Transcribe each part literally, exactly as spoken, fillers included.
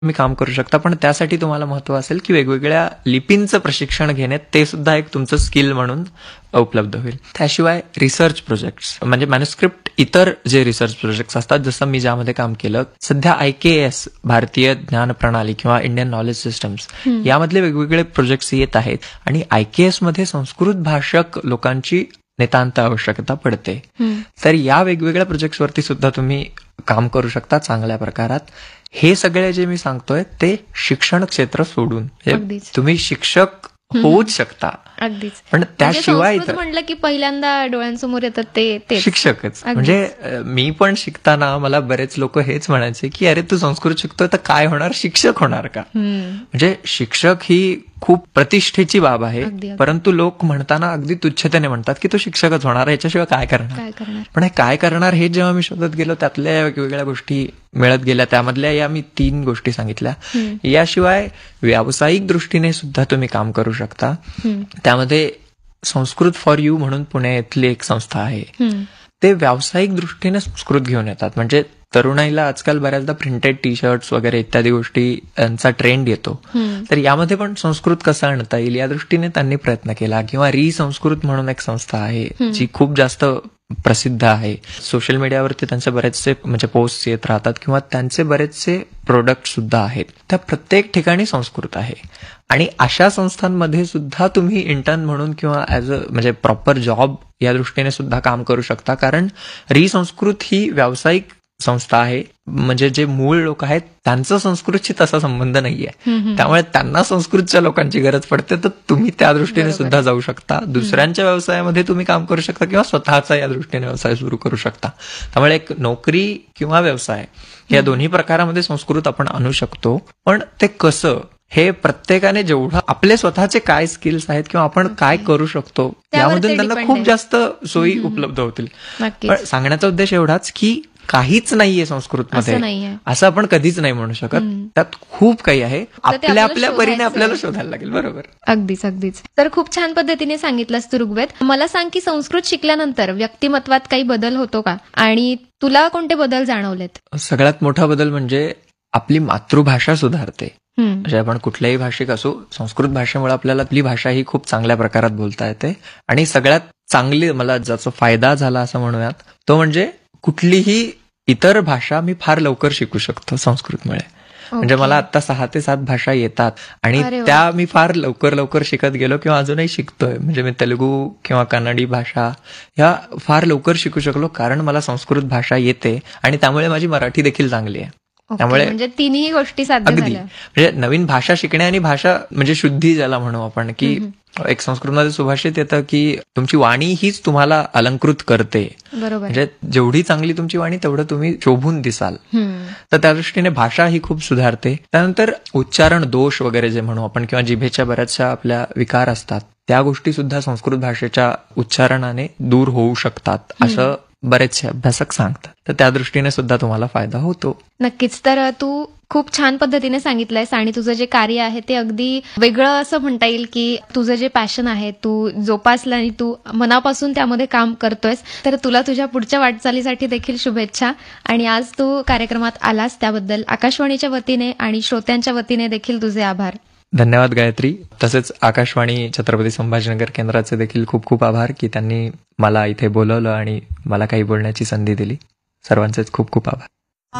तुम्ही काम करू शकता, पण त्यासाठी तुम्हाला महत्व असेल की वेगवेगळ्या लिपींचं प्रशिक्षण घेणे ते सुद्धा एक तुमचं स्किल म्हणून उपलब्ध होईल. त्याशिवाय रिसर्च प्रोजेक्ट्स म्हणजे मॅन्युस्क्रिप्ट इतर जे रिसर्च प्रोजेक्ट्स असतात, जसं मी ज्यामध्ये काम केलं सध्या आय के एस भारतीय ज्ञान प्रणाली किंवा इंडियन नॉलेज सिस्टम्स यामधले वेगवेगळे प्रोजेक्ट्स येत आहेत आणि आय के एस मध्ये संस्कृत भाषक लोकांची नितांत आवश्यकता पडते. तर या वेगवेगळ्या प्रोजेक्ट्सवरती सुद्धा तुम्ही काम करू शकता चांगल्या प्रकारात. हे सगळे जे मी सांगतोय ते शिक्षण क्षेत्र सोडून तुम्ही शिक्षक होऊच शकता. अगदीच. पण त्याशिवाय म्हटलं की पहिल्यांदा डोळ्यांसमोर येतात ते शिक्षकच. म्हणजे मी पण शिकताना मला बरेच लोक हेच म्हणायचे की अरे तू संस्कृत शिकतोय तर काय होणार, शिक्षक होणार का? म्हणजे शिक्षक ही खूप प्रतिष्ठेची बाब आहे, परंतु लोक म्हणताना अगदी तुच्छतेने म्हणतात की तो शिक्षकच होणार, याच्याशिवाय काय करणार. पण हे काय करणार हे जेव्हा मी शोधत गेलो त्यातल्या वेगवेगळ्या गोष्टी मिळत गेल्या. त्यामधल्या या मी तीन गोष्टी सांगितल्या. याशिवाय व्यावसायिक दृष्टीने सुद्धा तुम्ही काम करू शकता. त्यामध्ये संस्कृत फॉर यू म्हणून पुणे येथली एक संस्था आहे. ते व्यावसायिक दृष्टीने संस्कृत घेऊन येतात. म्हणजे तरुणाईला आजकाल बऱ्याचदा प्रिंटेड टी शर्ट्स वगैरे इत्यादी गोष्टी यांचा ट्रेंड येतो. तर यामध्ये पण संस्कृत कसं आणता येईल या दृष्टीने त्यांनी प्रयत्न केला. किंवा री संस्कृत म्हणून एक संस्था आहे जी खूप जास्त प्रसिद्ध आहे. सोशल मीडियावरती त्यांचे बरेचसे म्हणजे पोस्ट येत राहतात किंवा त्यांचे बरेचसे प्रोडक्ट सुद्धा आहेत. त्या प्रत्येक ठिकाणी संस्कृत आहे आणि अशा संस्थांमध्ये सुद्धा तुम्ही इंटर्न म्हणून किंवा ऍज अ म्हणजे प्रॉपर जॉब या दृष्टीने सुद्धा काम करू शकता. कारण री संस्कृत ही व्यावसायिक संस्था आहे. म्हणजे जे मूळ लोक आहेत त्यांचा संस्कृतशी तसा संबंध नाहीये, त्यामुळे त्यांना संस्कृतच्या लोकांची गरज पडते. तर तुम्ही त्या दृष्टीने सुद्धा जाऊ शकता. दुसऱ्यांच्या व्यवसायामध्ये तुम्ही काम करू शकता किंवा स्वतःचा या दृष्टीने व्यवसाय सुरू करू शकता. त्यामुळे एक नोकरी किंवा व्यवसाय या दोन्ही प्रकारामध्ये संस्कृत आपण आणू शकतो. पण ते कसं हे प्रत्येकाने जेवढं आपले स्वतःचे काय स्किल्स आहेत किंवा आपण काय करू शकतो यामधून त्यांना खूप जास्त सोयी उपलब्ध होतील. पण सांगण्याचा उद्देश एवढाच की काहीच नाहीये संस्कृतमध्ये असं आपण कधीच नाही म्हणू शकत. त्यात खूप काही आहे, आपल्या आपल्या परीने आपल्याला शोधायला लागेल. बरोबर. अगदीच अगदीच. तर खूप छान पद्धतीने सांगितलंस तू ऋग्वेद. मला सांग की संस्कृत शिकल्यानंतर व्यक्तिमत्वात काही बदल होतो का आणि तुला कोणते बदल जाणवलेत? सगळ्यात मोठा बदल म्हणजे आपली मातृभाषा सुधारते. म्हणजे आपण कुठल्याही भाषिक असो, संस्कृत भाषेमुळे आपल्याला आपली भाषा ही खूप चांगल्या प्रकारात बोलता येते. आणि सगळ्यात चांगली मला ज्याचा फायदा झाला असं म्हणूयात तो म्हणजे कुठलीही इतर भाषा मी फार लवकर शिकू शकतो संस्कृतमुळे. म्हणजे मला आता सहा ते सात भाषा येतात आणि त्या मी फार लवकर लवकर शिकत गेलो किंवा अजूनही शिकतोय. म्हणजे मी तेलुगू किंवा कन्नडी भाषा ह्या फार लवकर शिकू शकलो कारण मला संस्कृत भाषा येते आणि त्यामुळे माझी मराठी देखील चांगली आहे. त्यामुळे म्हणजे तिन्ही गोष्टी साध्य झाल्या. म्हणजे नवीन भाषा शिकणे आणि भाषा म्हणजे शुद्धी ज्याला म्हणू आपण की एक संस्कृतमध्ये सुभाषित येतं की तुमची वाणी हीच तुम्हाला अलंकृत करते. बरोबर. म्हणजे जेवढी चांगली तुमची वाणी तेवढं तुम्ही शोभून दिसाल. तर त्या दृष्टीने भाषा ही खूप सुधारते. त्यानंतर उच्चारण दोष वगैरे जे म्हणू आपण किंवा जिभेच्या बऱ्याचशा आपल्या विकार असतात त्या गोष्टी सुद्धा संस्कृत भाषेच्या उच्चारणाने दूर होऊ शकतात असं बरेचसे अभ्यासक सांगतात. तर त्या दृष्टीने सुद्धा तुम्हाला फायदा होतो. नक्कीच. तर तू खूप छान पद्धतीने सांगितलंयस आणि तुझं जे कार्य आहे ते अगदी वेगळं असं म्हणता येईल की तुझं जे पॅशन आहे तू जोपासलं आणि तू मनापासून त्यामध्ये काम करतोयस. तर तुला तुझ्या पुढच्या वाटचालीसाठी देखील शुभेच्छा. आणि आज तू कार्यक्रमात आलास त्याबद्दल आकाशवाणीच्या वतीने आणि श्रोत्यांच्या वतीने देखील तुझे आभार. धन्यवाद गायत्री. तसेच आकाशवाणी छत्रपती संभाजीनगर केंद्राचे देखील खूप खूप आभार की त्यांनी मला इथे बोलवलं आणि मला काही बोलण्याची संधी दिली. सर्वांचेच खूप खूप आभार.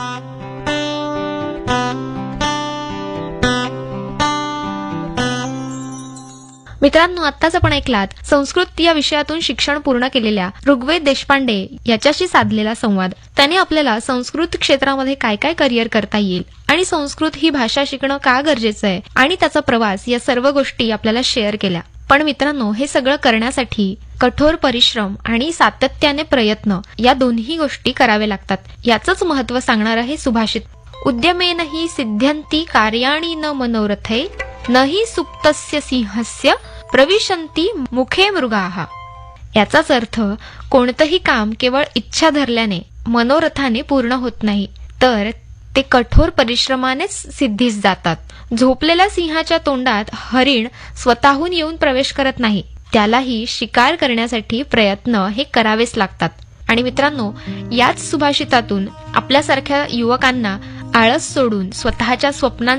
मित्रांनो, आत्ताच आपण ऐकलात संस्कृत या विषयातून शिक्षण पूर्ण केलेल्या ऋग्वेद देशपांडे याच्याशी साधलेला संवाद. त्याने आपल्याला संस्कृत क्षेत्रामध्ये काय काय करिअर करता येईल आणि संस्कृत ही भाषा शिकणं का गरजेचं आहे आणि त्याचा प्रवास या सर्व गोष्टी आपल्याला शेअर केल्या. पण मित्रांनो, हे सगळं करण्यासाठी कठोर परिश्रम आणि सातत्याने प्रयत्न या दोन्ही गोष्टी कराव्या लागतात. याचंच महत्व सांगणारं हे सुभाषित. उद्यमेन हि सिद्ध्यन्ति कार्याणि न मनोरथे नहि सुप्तस्य सिंहस्य प्रविशन्ति मुखे मृगाः. याचाच अर्थ कोणतंही काम केवळ इच्छा धरल्याने मनोरथाने पूर्ण होत नाही, तर ते कठोर परिश्रमानेच सिद्धीस जातात. झोपलेल्या सिंहाच्या तोंडात हरिण स्वतःहून येऊन प्रवेश करत नाही, त्यालाही शिकार करण्यासाठी प्रयत्न हे करावेच लागतात. आणि मित्रांनो, याच सुभाषितातून आपल्यासारख्या युवकांना आळस सोडून स्वतःच्या स्वप्नांसाठी